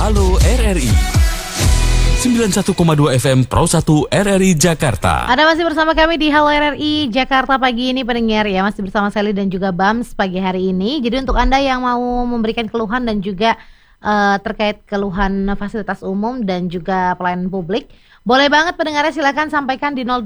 Halo RRI 91,2 FM Pro 1 RRI Jakarta. Anda masih bersama kami di Halo RRI Jakarta pagi ini pendengar ya. Masih bersama Sally dan juga Bams pagi hari ini. Jadi untuk Anda yang mau memberikan keluhan dan juga terkait keluhan fasilitas umum dan juga pelayanan publik, boleh banget pendengarnya silakan sampaikan di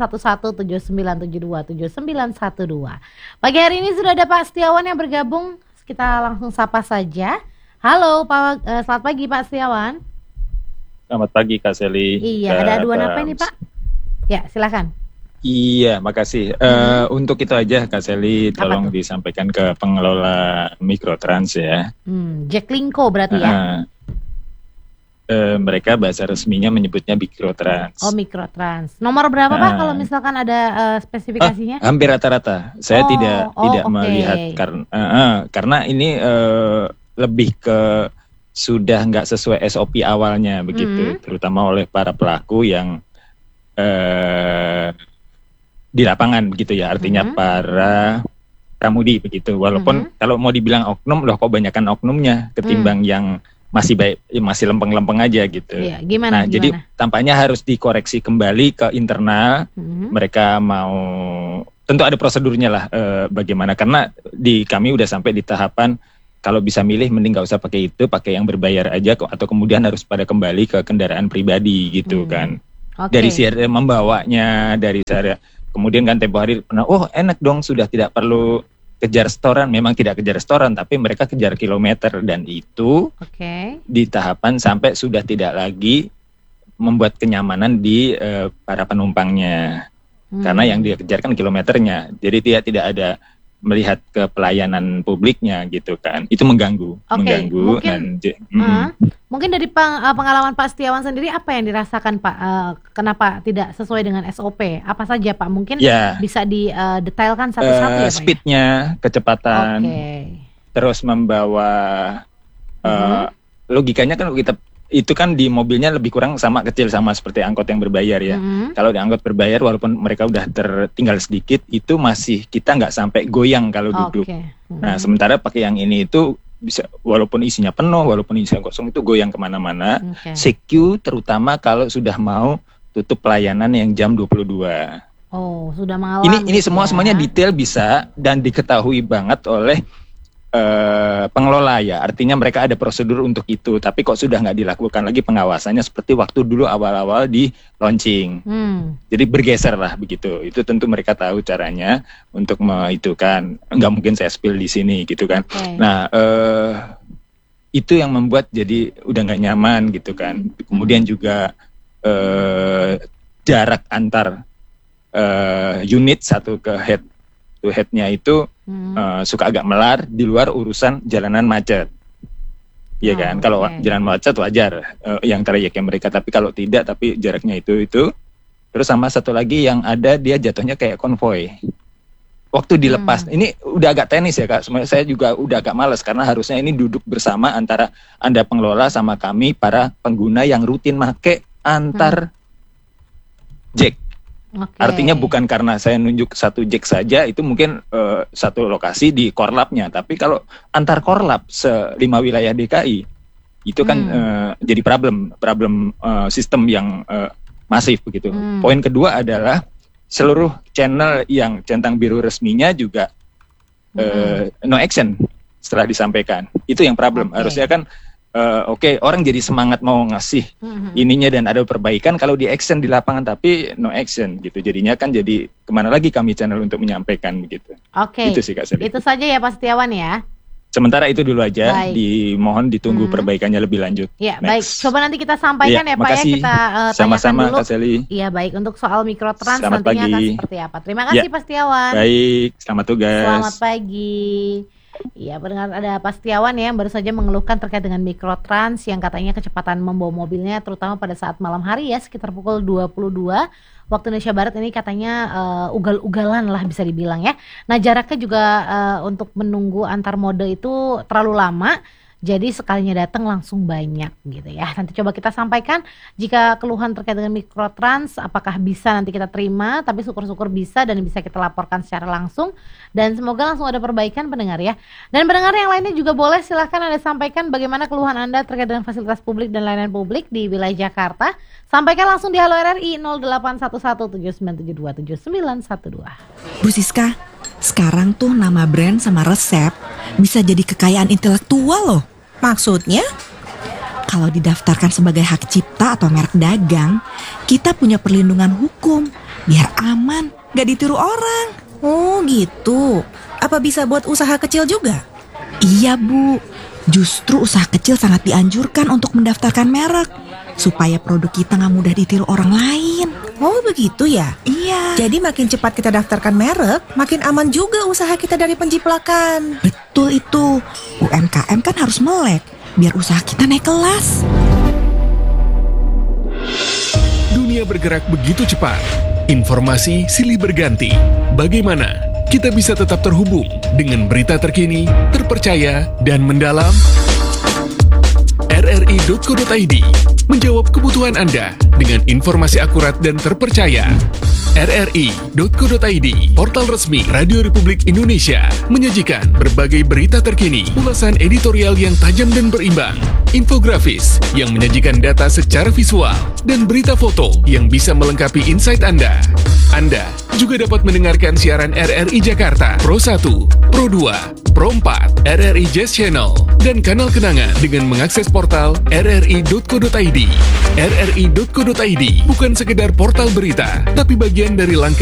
081179727912. Pagi hari ini sudah ada Pak Setiawan yang bergabung. Kita langsung sapa saja. Halo Pak, selamat pagi Pak Setiawan. Selamat pagi Kak Sally. Iya, ada aduan apa ini Pak? Ya, silakan. Iya, makasih. Untuk itu aja Kak Sally, tolong disampaikan ke pengelola Mikrotrans ya. Jaklingko berarti ya? Mereka bahasa resminya menyebutnya Mikrotrans. Oh, Mikrotrans. Nomor berapa Pak kalau misalkan ada spesifikasinya? Hampir rata-rata. Saya tidak melihat karena ini lebih ke sudah nggak sesuai SOP awalnya begitu, terutama oleh para pelaku yang di lapangan begitu ya, artinya para pramudi begitu. Walaupun kalau mau dibilang oknum, loh kok banyakan oknumnya ketimbang yang masih baik, masih lempeng-lempeng aja gitu. Iya, gimana? Jadi tampaknya harus dikoreksi kembali ke internal. Mereka mau, tentu ada prosedurnya lah, bagaimana, karena di kami udah sampai di tahapan kalau bisa milih mending nggak usah pakai itu, pakai yang berbayar aja kok, atau kemudian harus pada kembali ke kendaraan pribadi gitu kan. Dari sisi membawanya, dari cara kemudian kan tempo hari pernah, oh enak dong sudah tidak perlu kejar setoran. Memang tidak kejar setoran, tapi mereka kejar kilometer, dan itu di tahapan sampai sudah tidak lagi membuat kenyamanan di para penumpangnya, karena yang dia kejar kan kilometernya. Jadi dia tidak ada melihat ke pelayanan publiknya gitu kan. Itu mengganggu. Mungkin dari pengalaman Pak Setiawan sendiri, apa yang dirasakan Pak? Kenapa tidak sesuai dengan SOP? Apa saja Pak? Mungkin bisa didetailkan satu-satu ya Pak? Speednya, kecepatan, terus membawa logikanya kan kita itu kan di mobilnya lebih kurang sama, kecil sama seperti angkot yang berbayar ya. Kalau di angkot berbayar walaupun mereka udah tertinggal sedikit, itu masih kita nggak sampai goyang kalau duduk. Nah sementara pakai yang ini itu bisa, walaupun isinya penuh, walaupun isinya kosong, itu goyang kemana-mana. Secure terutama kalau sudah mau tutup pelayanan yang jam 22. Oh, sudah malam. Ini semuanya detail bisa dan diketahui banget oleh pengelola ya, artinya mereka ada prosedur untuk itu, tapi kok sudah nggak dilakukan lagi pengawasannya seperti waktu dulu awal-awal di launching. Jadi bergeser lah begitu. Itu tentu mereka tahu caranya untuk itu kan, nggak mungkin saya spill di sini gitu kan. Nah itu yang membuat jadi udah nggak nyaman gitu kan. Kemudian juga jarak antar unit satu ke headnya itu suka agak melar di luar urusan jalanan macet, ya kan? Kalau jalan macet wajar yang trayeknya mereka, tapi kalau tidak, tapi jaraknya itu. Terus sama satu lagi yang ada, dia jatuhnya kayak konvoy. Waktu dilepas, ini udah agak teknis ya Kak. Sebenarnya saya juga udah agak malas karena harusnya ini duduk bersama antara Anda pengelola sama kami para pengguna yang rutin make antar jack. Artinya bukan karena saya nunjuk satu jack saja, itu mungkin satu lokasi di korlapnya, tapi kalau antar korlap se-5 wilayah DKI itu kan jadi problem sistem yang masif begitu. Poin kedua adalah seluruh channel yang centang biru resminya juga no action setelah disampaikan. Itu yang problem. Harusnya kan orang jadi semangat mau ngasih ininya dan ada perbaikan kalau di action di lapangan, tapi no action gitu. Jadinya kan jadi kemana lagi kami channel untuk menyampaikan begitu. Itu sih Kak Sally. Itu saja ya Pak Setiawan ya. Sementara itu dulu aja. Dimohon ditunggu perbaikannya lebih lanjut. Ya baik, coba nanti kita sampaikan ya Pak ya, kita sama-sama dulu. Kak Sally. Iya baik, untuk soal Mikrotrans nantinya akan seperti apa. Terima kasih Pak Setiawan. Baik, selamat tugas. Selamat pagi. Iya, pendengar, ada Pak Setiawan ya yang baru saja mengeluhkan terkait dengan Mikrotrans yang katanya kecepatan membawa mobilnya terutama pada saat malam hari ya, sekitar pukul 22 waktu Indonesia Barat ini katanya ugal-ugalan lah bisa dibilang ya. Nah jaraknya juga untuk menunggu antar mode itu terlalu lama. Jadi sekalinya datang langsung banyak gitu ya. Nanti coba kita sampaikan jika keluhan terkait dengan mikrotrans apakah bisa nanti kita terima, tapi syukur-syukur bisa dan bisa kita laporkan secara langsung dan semoga langsung ada perbaikan pendengar ya. Dan pendengar yang lainnya juga boleh silahkan Anda sampaikan bagaimana keluhan Anda terkait dengan fasilitas publik dan layanan publik di wilayah Jakarta. Sampaikan langsung di Halo RRI 081179727912. Bu Siska, sekarang tuh nama brand sama resep bisa jadi kekayaan intelektual loh. Maksudnya? Kalau didaftarkan sebagai hak cipta atau merek dagang, kita punya perlindungan hukum, biar aman, gak ditiru orang. Oh gitu. Apa bisa buat usaha kecil juga? Iya Bu, justru usaha kecil sangat dianjurkan untuk mendaftarkan merek, supaya produk kita gak mudah ditiru orang lain. Oh begitu ya? Iya. Jadi makin cepat kita daftarkan merek, makin aman juga usaha kita dari penjiplakan. Betul itu, UMKM kan harus melek, biar usaha kita naik kelas. Dunia bergerak begitu cepat, informasi silih berganti. Bagaimana kita bisa tetap terhubung dengan berita terkini, terpercaya, dan mendalam? RRI.co.id menjawab kebutuhan Anda dengan informasi akurat dan terpercaya. RRI.co.id, portal resmi Radio Republik Indonesia, menyajikan berbagai berita terkini, ulasan editorial yang tajam dan berimbang, infografis yang menyajikan data secara visual, dan berita foto yang bisa melengkapi insight Anda. Anda juga dapat mendengarkan siaran RRI Jakarta Pro 1, Pro 2, Pro 4, RRI Jazz Channel, dan kanal kenangan dengan mengakses portal rri.co.id. RRI.co.id bukan sekedar portal berita, tapi bagian dari langkah